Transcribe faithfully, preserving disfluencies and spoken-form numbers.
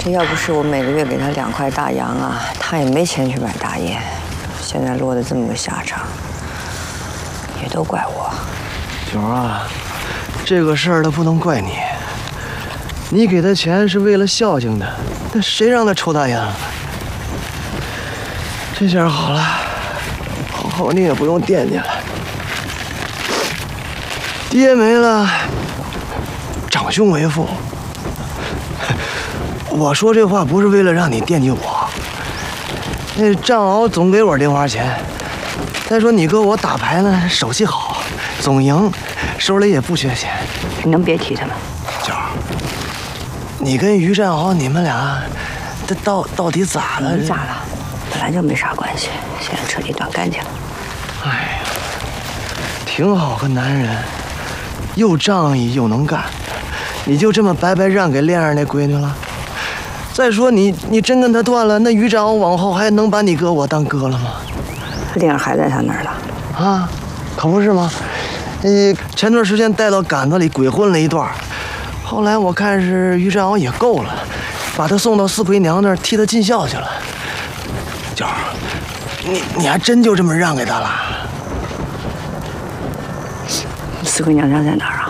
这要不是我每个月给他两块大洋啊，他也没钱去买大烟。现在落得这么个下场，也都怪我。 九儿啊，这个事儿他不能怪你。你给他钱是为了孝敬他，那谁让他抽大烟了？这下好了，以后你也不用惦记了。爹没了，长兄为父。我说这话不是为了让你惦记我。那张敖总给我零花钱，再说你哥我打牌呢，手气好，总赢，手里也不缺钱。 你能别提他吗？ 九儿，你跟于占鳌你们俩，这到到底咋了？ 咋了？本来就没啥关系，现在彻底断干净了。 哎呀，挺好个男人，又仗义又能干，你就这么白白让给恋儿那闺女了？再说你你真跟他断了，那于占鳌往后还能把你哥我当哥了吗？ 恋儿还在他那儿了啊，可不是吗？呃，前段时间带到杆子里鬼混了一段，后来我看是于占鳌也够了，把他送到四魁娘那儿替他尽孝去了。九儿，你你还真就这么让给他了？ 四魁娘家在哪儿啊？